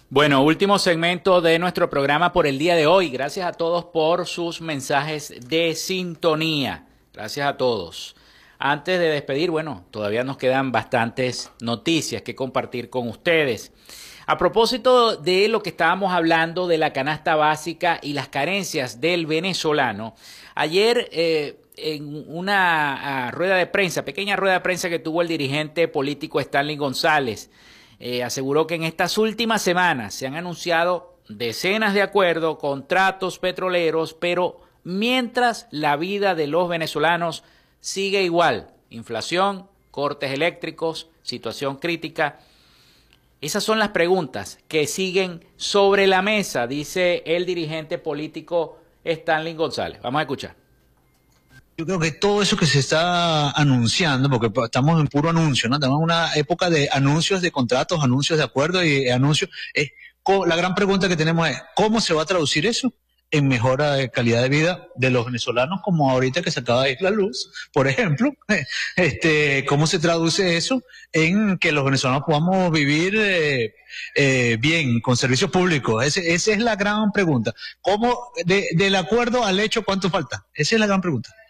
Bueno, último segmento de nuestro programa por el día de hoy. Gracias a todos por sus mensajes de sintonía. Gracias a todos. Antes de despedir, bueno, todavía nos quedan bastantes noticias que compartir con ustedes. A propósito de lo que estábamos hablando de la canasta básica y las carencias del venezolano, ayer en una rueda de prensa, pequeña rueda de prensa que tuvo el dirigente político Stanley González, aseguró que en estas últimas semanas se han anunciado decenas de acuerdos, contratos petroleros, pero mientras la vida de los venezolanos sigue igual, inflación, cortes eléctricos, situación crítica. Esas son las preguntas que siguen sobre la mesa, dice el dirigente político Stanley González. Vamos a escuchar. Yo creo que todo eso que se está anunciando, porque estamos en puro anuncio, ¿no? Estamos en una época de anuncios de contratos, anuncios de acuerdos y anuncios. La gran pregunta que tenemos es, ¿cómo se va a traducir eso en mejora de calidad de vida de los venezolanos, como ahorita que se acaba de ir la luz, por ejemplo? ¿Cómo se traduce eso en que los venezolanos podamos vivir bien, con servicios públicos? Esa es la gran pregunta. ¿Cómo, del acuerdo al hecho, cuánto falta? Esa es la gran pregunta.